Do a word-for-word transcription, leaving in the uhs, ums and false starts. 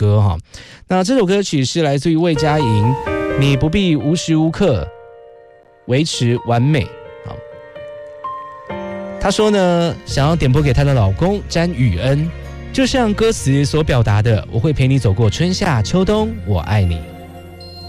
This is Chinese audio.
歌哈。那这首歌曲是来自于魏佳莹，你不必无时无刻维持完美。好，她说呢，想要点播给她的老公詹宇恩，就像歌词所表达的，我会陪你走过春夏秋冬，我爱你。